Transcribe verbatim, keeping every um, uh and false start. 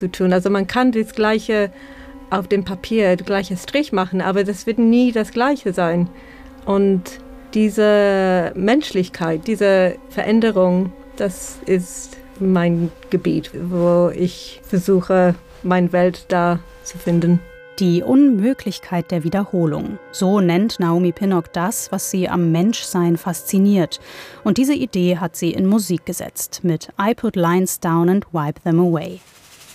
zu tun. Also man kann das Gleiche auf dem Papier, der gleiche Strich machen, aber das wird nie das Gleiche sein. Und diese Menschlichkeit, diese Veränderung, das ist mein Gebiet, wo ich versuche, meine Welt da zu finden. Die Unmöglichkeit der Wiederholung. So nennt Naomi Pinnock das, was sie am Menschsein fasziniert. Und diese Idee hat sie in Musik gesetzt mit I Put Lines Down and Wipe Them Away.